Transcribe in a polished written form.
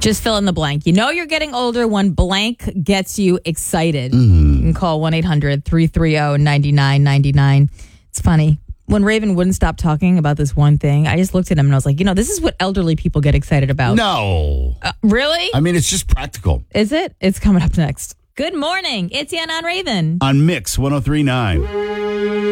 Just fill in the blank. You know you're getting older when blank gets you excited. You can call 1-800-330-9999. It's funny. When Raven wouldn't stop talking about this one thing, I just looked at him and I was like, this is what elderly people get excited about. No. Really? I mean, it's just practical. Is it? It's coming up next. Good morning. It's Yana and Raven. On Mix 103.9.